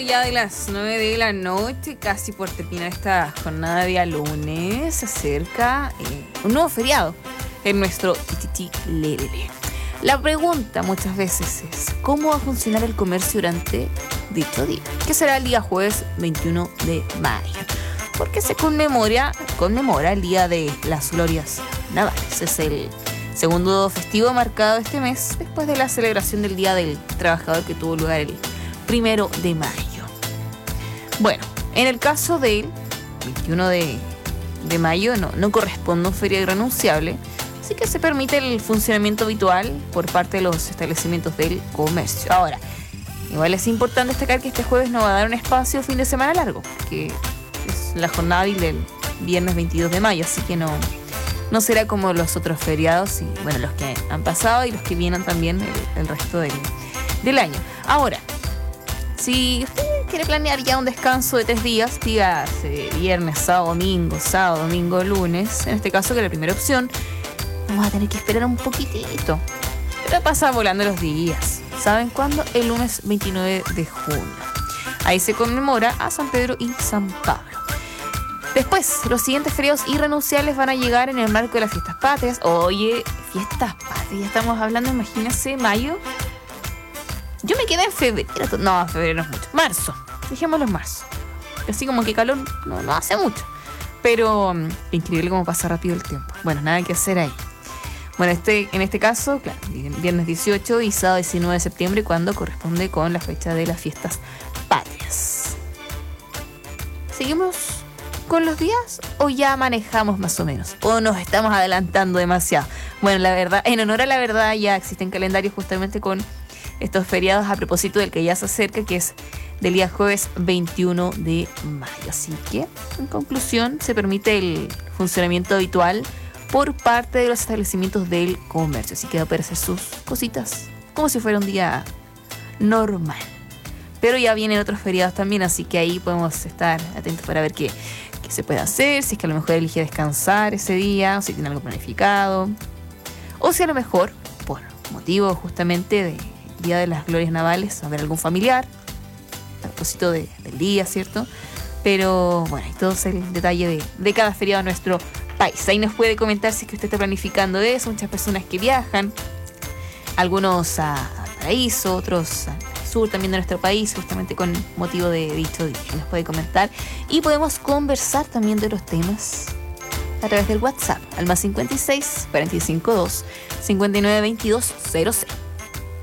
ya de las 9 de la noche, casi por terminar esta jornada de día lunes, se acerca un nuevo feriado en nuestro Lelele. La pregunta muchas veces es, ¿cómo va a funcionar el comercio durante dicho día? Que será el día jueves 21 de mayo, porque se conmemora el Día de las Glorias Navales. Es el segundo festivo marcado este mes, después de la celebración del Día del Trabajador que tuvo lugar el 1 de mayo. Bueno, en el caso del 21 de mayo no corresponde un feriado irrenunciable, así que se permite el funcionamiento habitual por parte de los establecimientos del comercio. Ahora, igual es importante destacar que este jueves no va a dar un espacio fin de semana largo, que es la jornada hábil del viernes 22 de mayo, así que no será como los otros feriados, y bueno, los que han pasado y los que vienen también el resto del año. Ahora, si usted quiere planear ya un descanso de 3 días, dígase viernes, sábado, domingo, lunes, en este caso que es la primera opción, vamos a tener que esperar un poquitito. Pero pasa volando los días. ¿Saben cuándo? El lunes 29 de junio. Ahí se conmemora a San Pedro y San Pablo. Después, los siguientes feriados irrenunciables van a llegar en el marco de las fiestas patrias. Oye, fiestas patrias, ya estamos hablando, imagínense, mayo. Yo me quedé en febrero. No, febrero no es mucho. Marzo. Dejémoslo en marzo. Así como que calor no hace mucho. Pero increíble cómo pasa rápido el tiempo. Bueno, nada que hacer ahí. Bueno, en este caso, claro, viernes 18 y sábado 19 de septiembre, cuando corresponde con la fecha de las fiestas patrias. ¿Seguimos con los días o ya manejamos más o menos? ¿O nos estamos adelantando demasiado? Bueno, la verdad, en honor a la verdad, ya existen calendarios justamente con estos feriados a propósito del que ya se acerca, que es del día jueves 21 de mayo. Así que, en conclusión, se permite el funcionamiento habitual por parte de los establecimientos del comercio. Así que va a poder hacer sus cositas como si fuera un día normal. Pero ya vienen otros feriados también, así que ahí podemos estar atentos para ver qué se puede hacer, si es que a lo mejor elige descansar ese día, o si tiene algo planificado, o si a lo mejor, por motivo justamente de Día de las Glorias Navales, a ver algún familiar a propósito del día, ¿cierto? Pero bueno, y todo es el detalle de cada feriado en nuestro país. Ahí nos puede comentar si es que usted está planificando eso. Muchas personas que viajan, algunos a Paraíso, otros al sur también de nuestro país, justamente con motivo de dicho día. Nos puede comentar y podemos conversar también de los temas a través del WhatsApp al +56 452 59 22 00.